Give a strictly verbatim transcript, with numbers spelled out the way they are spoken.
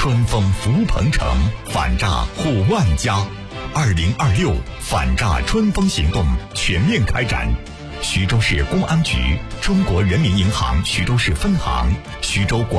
春风福鹏城，反诈护万家。二零二六反诈春风行动全面开展。徐州市公安局、中国人民银行徐州市分行、徐州广